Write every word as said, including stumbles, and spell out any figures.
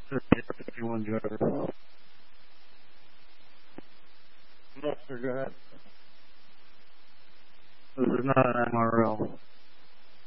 Everyone driver. Yes, sir, go ahead. This is not an M R L.